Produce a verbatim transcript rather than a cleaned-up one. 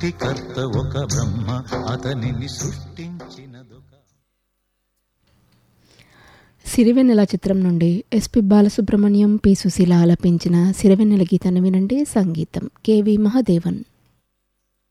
సృష్టికర్త ఒక బ్రహ్మ, అతనిని సృష్టించినదొక. సిరివెన్నెల చిత్రం నుండి ఎస్పి బాలసుబ్రహ్మణ్యం, పి సుశీల ఆలపించిన సిరివెన్నెల గీతాన్ని వినండి. సంగీతం కెవి మహాదేవన్.